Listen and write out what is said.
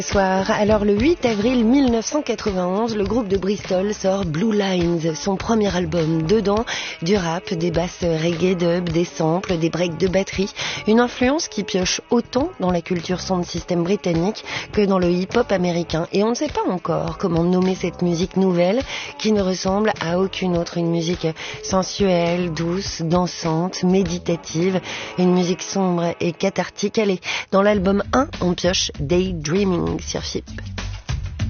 Soir. Alors le 8 avril 1991, le groupe de Bristol sort Blue Lines, son premier album. Dedans, du rap, des basses reggae dub, des samples, des breaks de batterie. Une influence qui pioche autant dans la culture sound system britannique que dans le hip-hop américain. Et on ne sait pas encore comment nommer cette musique nouvelle qui ne ressemble à aucune autre. Une musique sensuelle, douce, dansante, méditative. Une musique sombre et cathartique. Allez, dans l'album 1, on pioche Daydreaming sur FIP.